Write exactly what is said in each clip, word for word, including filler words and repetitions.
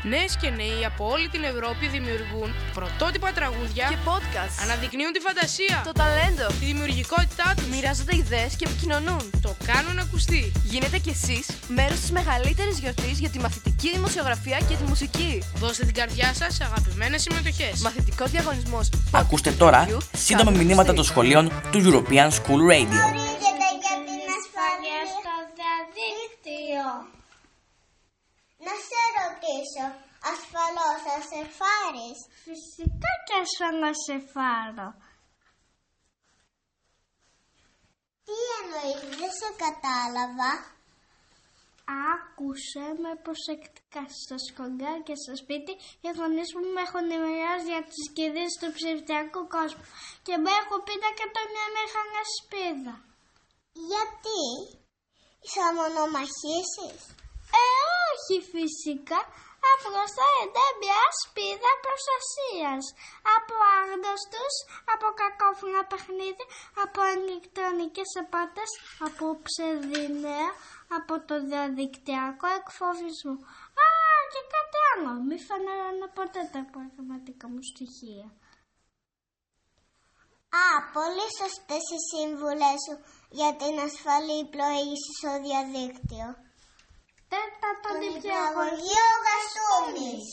Νέες και νέοι από όλη την Ευρώπη δημιουργούν πρωτότυπα τραγούδια και podcast. Αναδεικνύουν τη φαντασία, το ταλέντο, τη δημιουργικότητά τους. Μοιράζονται ιδέες και επικοινωνούν. Το κάνουν ακουστεί. Γίνετε κι εσείς μέρος της μεγαλύτερης γιορτής για τη μαθητική δημοσιογραφία και τη μουσική. Δώστε την καρδιά σας σε αγαπημένες συμμετοχές. Μαθητικός διαγωνισμός. Ακούστε τώρα σύντομα μηνύματα των σχολείων του European School Radio. Γνωρίζετε για την ασφάλεια στο διαδίκτυο. Να σε ρωτήσω, ασφαλώς θα σε φάρεις? Φυσικά και ασφαλώς σε φάρω. Τι εννοείς, δεν σε κατάλαβα. Άκουσε με προσεκτικά. Στο σχολείο και στο σπίτι οι γονείς μου με έχουν ενημερώσει για τις κηδείες του ψηφιακού κόσμου και με έχουν πει να κρατώ μια μεγάλη ασπίδα. Γιατί? Θα μονομαχήσεις? Ε, όχι φυσικά. Απλώς θα είναι μια ασπίδα προστασίας από άγνωστους, από κακόφωνα παιχνίδια, από ηλεκτρονικές απάτες, από ψευδινέα, από το διαδικτυακό εκφοβισμό. Α, και κάτι άλλο. Μη φανερώνω ποτέ τα πραγματικά μου στοιχεία. Α, πολύ σωστές οι σύμβουλες σου για την ασφαλή πλοήγηση στο διαδίκτυο. Τέταρτο νηπιαγωγείο Γασούμης.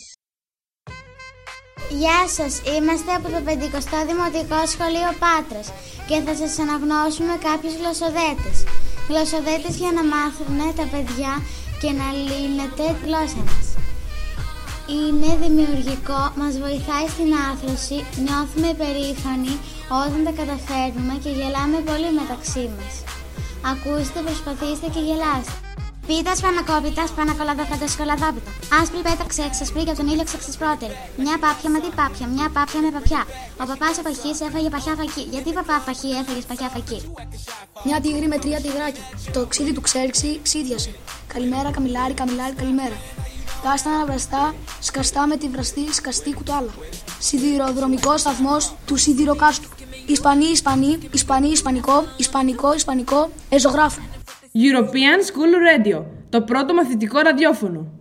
Γεια σας, είμαστε από το πεντηκοστό Δημοτικό Σχολείο Πάτρας και θα σας αναγνώσουμε κάποιους γλωσσοδέτες. Γλωσσοδέτες για να μάθουν τα παιδιά και να λύνετε τη γλώσσα μας. Είναι δημιουργικό, μας βοηθάει στην άρθρωση, νιώθουμε περήφανοι όταν τα καταφέρνουμε και γελάμε πολύ μεταξύ μας. Ακούστε, προσπαθήστε και γελάστε. Πίτα, σπανακόπιτα, σπανακολάδα, φαντασκολαδόπιτα. Άσπρη πέταξε εξασπρή για τον ήλιο ξεξασπρότερη. Μια πάπια με τι πάπια, μια πάπια με παπιά. Ο παπάς ο παχής έφαγε παχιά φακή. Γιατί παπά φαχή έφαγες παχιά φακή? Μια τίγρη με τρία τυγράκια. Το ξύδι του ξέρξη ξύδιασε. Καλημέρα, καμιλάρι, καμιλάρι, καλημέρα. Κάστανα βραστά, σκαστά με τη βραστή, σκαστή κουτάλα. Σιδηροδρομικός σταθμός του σιδηροκάστου. Ισπανί, Ισπανί, Ισπανί, Ισπανικό, Ισπανικό, Ισπανικό, εζωγράφο. European School Radio, το πρώτο μαθητικό ραδιόφωνο.